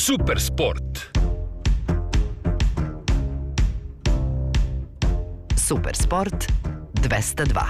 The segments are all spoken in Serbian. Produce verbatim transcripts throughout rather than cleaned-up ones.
Super sport. Super sport dvesta dva.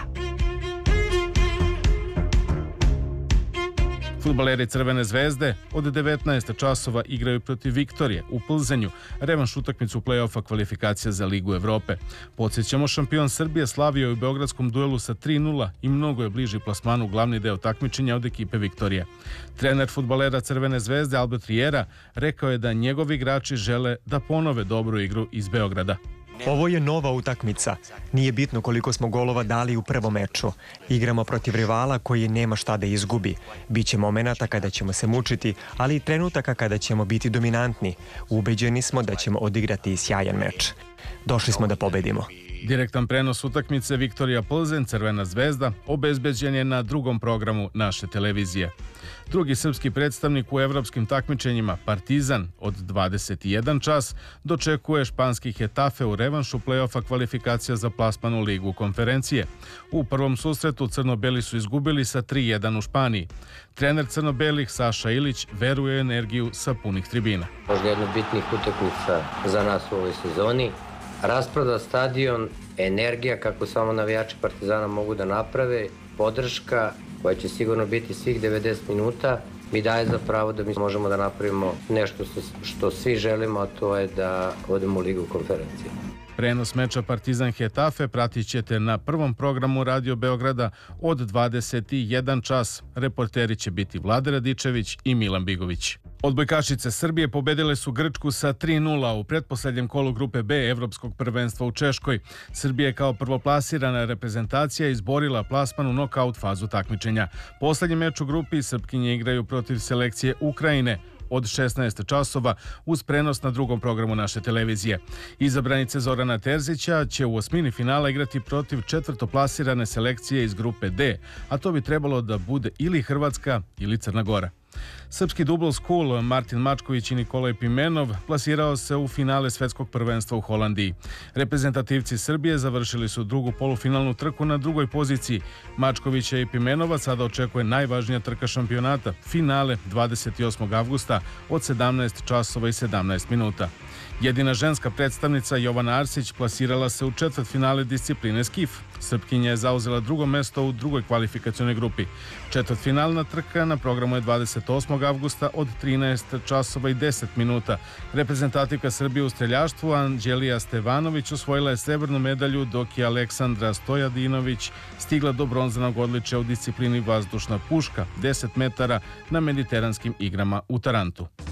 Fudbaleri Crvene zvezde od devetnaest časova igraju protiv Viktorije u Plzenju, revanš utakmicu play-offa kvalifikacija za Ligu Evrope. Podsjećamo, šampion Srbije slavio je u beogradskom duelu sa tri nula i mnogo je bliži plasmanu glavni deo takmičenja od ekipe Viktorije. Trener fudbalera Crvene zvezde Albert Riera rekao je da njegovi igrači žele da ponove dobru igru iz Beograda. Ovo je nova utakmica. Nije bitno koliko smo golova dali u prvom meču. Igramo protiv rivala koji nema šta da izgubi. Biće momenata kada ćemo se mučiti, ali i trenutaka kada ćemo biti dominantni. Ubeđeni smo da ćemo odigrati sjajan meč. Došli smo da pobedimo. Direktan prenos utakmice Viktorija Plzen Crvena zvezda obezbeđen je na drugom programu naše televizije. Drugi srpski predstavnik u evropskim takmičenjima, Partizan, od dvadeset jedan čas dočekuje španski Hetafe u revanšu play-offa kvalifikacija za plasman u Ligu konferencije. U prvom susretu crno-beli su izgubili sa tri jedan u Španiji. Trener crno-belih Saša Ilić veruje u energiju sa punih tribina. Možda jedna od bitnih utakmica za nas u ovoj sezoni. Rasproda stadion, energija kako samo navijači Partizana mogu da naprave, podrška koja će sigurno biti svih devedeset minuta, mi daje za pravo da mi možemo da napravimo nešto što svi želimo, a to je da odemo u Ligu konferencije. Prenos meča Partizan Hetafe pratit ćete na prvom programu Radio Beograda od dvadeset jedan čas. Reporteri će biti Vlada Radičević i Milan Bigović. Odbojkašice Srbije pobedile su Grčku sa tri nula u pretposlednjem kolu grupe B Evropskog prvenstva u Češkoj. Srbija je kao prvoplasirana reprezentacija izborila plasman u nokaut fazu takmičenja. Poslednji meč u grupi Srpkinje igraju protiv selekcije Ukrajine od šesnaest časova uz prenos na drugom programu naše televizije. Izabranice Zorana Terzića će u osmini finala igrati protiv četvrtoplasirane selekcije iz grupe D, a to bi trebalo da bude ili Hrvatska ili Crna Gora. Srpski double school Martin Mačković i Nikolaj Pimenov plasirao se u finale svetskog prvenstva u Holandiji. Reprezentativci Srbije završili su drugu polufinalnu trku na drugoj poziciji. Mačkovića i Pimenova sada očekuje najvažnija trka šampionata, finale dvadeset osmog avgusta od sedamnaest časova i sedamnaest minuta. Jedina ženska predstavnica Jovana Arsić plasirala se u četvrtfinale discipline skif. Srpkinja je zauzela drugo mesto u drugoj kvalifikacionoj grupi. Četvrtfinalna trka na programu je dvadeset osmog avgusta od trinaest časova i deset minuta. Reprezentativka Srbije u streljaštvu Anđelija Stevanović osvojila je srebrnu medalju, dok je Aleksandra Stojadinović stigla do bronzanog odličja u disciplini vazdušna puška deset metara na mediteranskim igrama u Tarantu.